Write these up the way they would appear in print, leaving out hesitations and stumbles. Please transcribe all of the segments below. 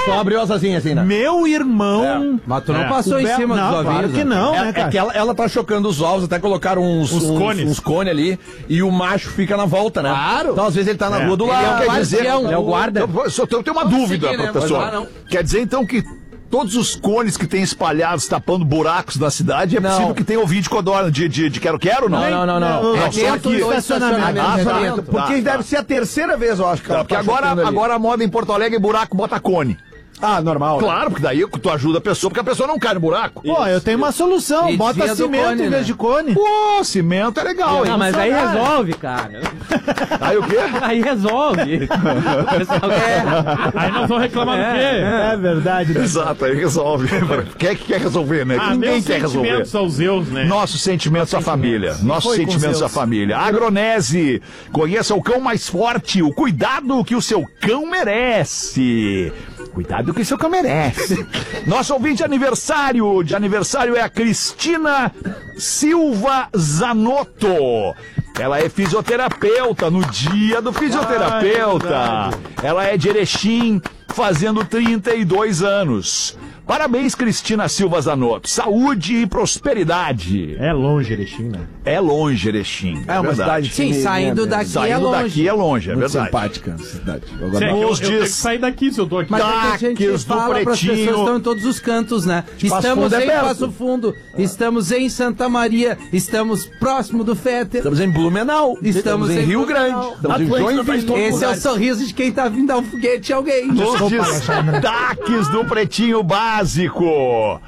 Só abriu as asinhas assim, né? Meu irmão... Mas tu não passou em cima dos ovinhos. Claro que não, né, cara? É que ela tá chocando os ovos, até colocaram uns cones ali, e o macho fica na volta, né? Claro. Então, às vezes, ele tá na rua do lado. Quer dizer, Ele é o guarda. Eu tenho uma dúvida, seguir, né? professor. Mas lá não. Quer dizer, então, que todos os cones que tem espalhados tapando buracos na cidade, é possível que tenha ouvinte codorna de quero-quero, não? Não. É só aqui. Estacionamento. Porque deve ser a terceira vez, eu acho, que ela Porque tá chocando ali. agora a moda em Porto Alegre é buraco, bota cone. Ah, normal. Claro, porque daí tu ajuda a pessoa, porque a pessoa não cai no buraco. Pô, eu tenho uma solução. E Bota desvia do cimento cone, em né? vez de cone. Pô, cimento é legal, hein? Não, mas aí resolve, cara. Aí o quê? Aí resolve. O pessoal quer. Aí nós vamos reclamar do quê? É verdade. Né? Exato, aí resolve. Quem é que quer resolver, né? Ninguém meus quer resolver. sentimentos aos Zeus, né? Nossos sentimentos à família. Nossos foi com sentimentos Zeus. à família. Agronese. Conheça o cão mais forte. O cuidado que o seu cão merece. Cuidado que o seu cão merece. Nosso ouvinte de aniversário é a Cristina Silva Zanotto. Ela é fisioterapeuta, no dia do fisioterapeuta. Ela é de Erechim, fazendo 32 anos. Parabéns, Cristina Silva Zanotto. Saúde e prosperidade. É longe, Erechim, né? É longe, Erechim. É uma cidade Sim, saindo daqui é Saindo longe. daqui é longe, é muito verdade. simpática essa cidade. Eu Agora, Nos tenho que diz- sair daqui se eu tô aqui. Mas é que a gente Taques do fala para as pessoas Pretinho. que estão em todos os cantos, né? Passo Estamos Fundo é em perto. Passo Fundo, estamos em Santa Maria, estamos próximo do Féter, estamos em Blumenau. Estamos em Rio Blumenau. Grande. Estamos em Joinville. esse é o sorriso de quem tá vindo dar um foguete a alguém. Nos destaques do Pretinho Básico.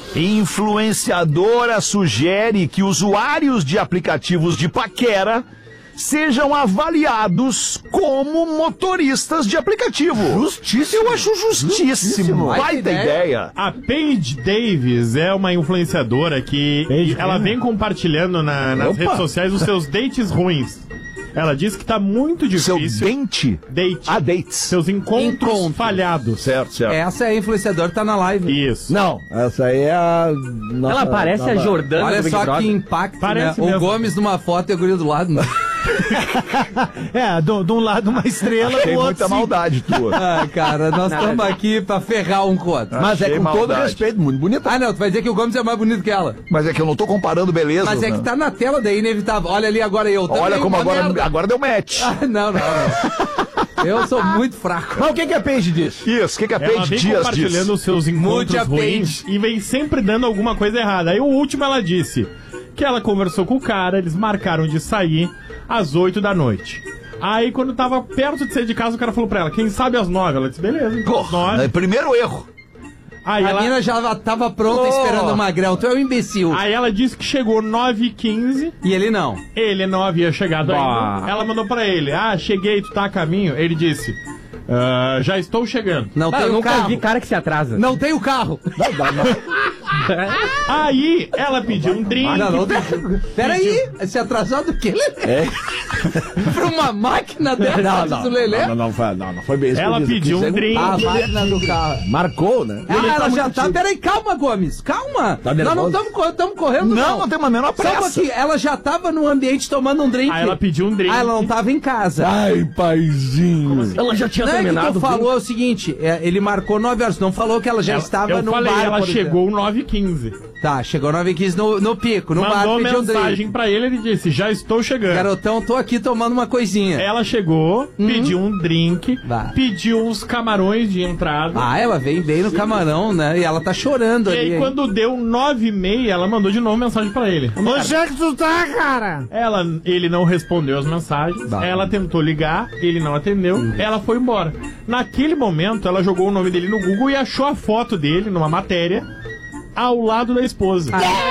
Influenciadora sugere que usuários de aplicativos de paquera sejam avaliados como motoristas de aplicativo. Justíssimo. Eu acho justíssimo. Baita ideia. A Paige Davis é uma influenciadora que ela vem compartilhando nas redes sociais os seus dates ruins. Ela diz que tá muito Seu difícil. dente. Date. Dates. Seus encontros falhados. Certo. Essa é a influenciadora que tá na live. Isso. Não, essa aí é a... nossa- Ela parece a Jordana Olha do Big só Brother. que impacto, Parece né? O mesmo. Gomes numa foto e a guria do lado, né? De um lado uma estrela, Tem do outro muita sim. maldade tua. Ah, cara, nós estamos aqui pra ferrar um com o outro. Mas é Achei com todo maldade. respeito, muito bonita. Ah, não, tu vai dizer que o Gomes é mais bonito que ela. Mas é que eu não tô comparando beleza. Mas é que tá na tela, daí inevitável. Olha ali agora eu. Olha também, como uma merda. agora deu match. Ah, não. Eu sou muito fraco. Mas o que a Paige disse? Isso, o que a Ela Paige vem Dias compartilhando disse? os seus Mude encontros a ruins e vem sempre dando alguma coisa errada. Aí o último ela disse que ela conversou com o cara, eles marcaram de sair às 8 da noite. Aí quando tava perto de sair de casa, o cara falou pra ela, quem sabe às 9? Ela disse, beleza, às Porra, 9. primeiro erro. Aí A ela, mina já tava pronta esperando o magrão. Tu é um imbecil. aí ela disse que chegou 9h15, E ele não. ele não havia chegado Bah. ainda. Ela mandou pra ele, cheguei, tu tá a caminho? Ele disse, já estou chegando. Não Ah, tem eu o nunca carro. vi cara que se atrasa. Não tem o carro. Aí ela pediu um drink. Não tem. Peraí, se atrasou do quê, Lelê? Pra uma máquina dessa do Lelê? Não foi bem isso. Ela que eu disse. pediu um drink. A máquina do carro. Marcou, né? Ela já tá. Peraí, calma, Gomes. Calma. Tá Nós não nervoso? estamos correndo, não. Não tem uma menor Só um pressa. pouquinho. Ela já tava no ambiente tomando um drink. Aí ela pediu um drink. Ah, ela não tava em casa. Ai, paizinho. Ela já tinha Não é que terminado. tu falou é o seguinte, ele marcou 9 horas, não falou que ela já estava eu no falei, bar. ela por chegou 9h15. exemplo. Tá, chegou 9h15 no pico, no bar, Mandou pediu um drink. mensagem pra ele, ele disse, já estou chegando. Garotão, tô aqui tomando uma coisinha. Ela chegou, pediu um drink, Bah. pediu uns camarões de entrada. Ah, ela vem bem no camarão, né? E ela tá chorando E ali. aí, hein? quando deu 9h30, ela mandou de novo mensagem pra ele. Onde é que tu tá, cara? Ele não respondeu as mensagens, Bah. ela tentou ligar, ele não atendeu, ela foi embora. Naquele momento, ela jogou o nome dele no Google e achou a foto dele numa matéria ao lado da esposa.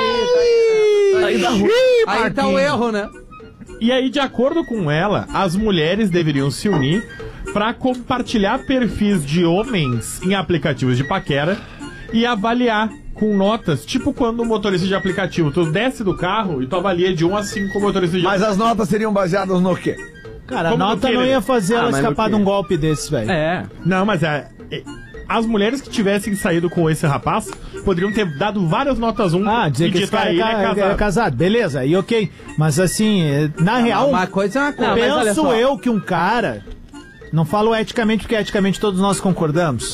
Aí tá o erro, né? E aí, de acordo com ela, as mulheres deveriam se unir para compartilhar perfis de homens em aplicativos de paquera e avaliar com notas, tipo quando o motorista de aplicativo, tu desce do carro e tu avalia de 1 a 5 com o motorista de Mas as notas seriam baseadas no quê? Cara, a Como nota que não ele- ia fazer ela mas escapar no de quê? um golpe desses, velho. É. Não, mas as mulheres que tivessem saído com esse rapaz poderiam ter dado várias notas 1 Dizer e que esse dito, cara ele é casado. Beleza, aí ok. Mas assim, na real, Uma coisa é uma coisa. Não, mas olha penso só. eu que um cara... Não falo eticamente, porque eticamente todos nós concordamos.